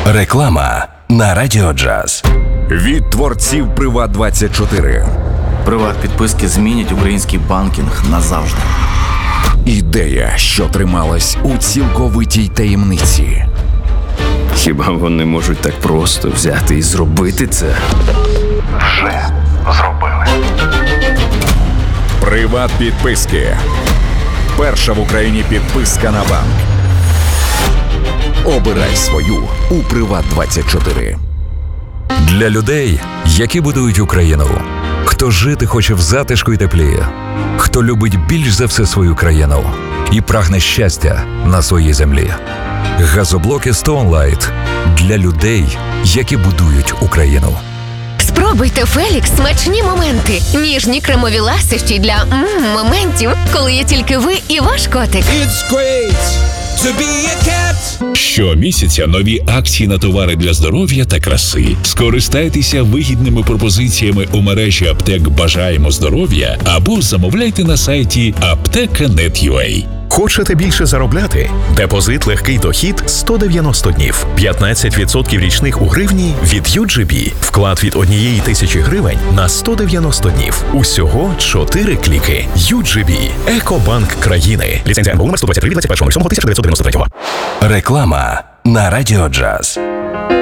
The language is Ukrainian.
Реклама на Радіо Джаз. Від творців Приват24. Приват-підписки змінять український банкінг назавжди. Ідея, що трималась у цілковитій таємниці. Хіба вони можуть так просто взяти і зробити це? Вже зробили. Приват-підписки. Перша в Україні підписка на банк. Обирай свою у Приват24. Для людей, які будують Україну. Хто жити хоче в затишку й теплі. Хто любить більш за все свою країну і прагне щастя на своїй землі. Газоблоки Stone Light для людей, які будують Україну. Спробуйте Фелікс смачні моменти. Ніжні кремові ласощі для моментів, коли є тільки ви і ваш котик. It's great to be a cat. Щомісяця нові акції на товари для здоров'я та краси. Скористайтеся вигідними пропозиціями у мережі аптек «Бажаємо здоров'я» або замовляйте на сайті apteka.net.ua. Хочете більше заробляти? Депозит «Легкий дохід» 190 днів. 15% річних у гривні від UGB. Вклад від 1000 гривень на 190 днів. Усього 4 кліки. UGB. Екобанк країни. Ліцензія МВУ номер 123 від 21.07.1993. Реклама на Радіо Джаз.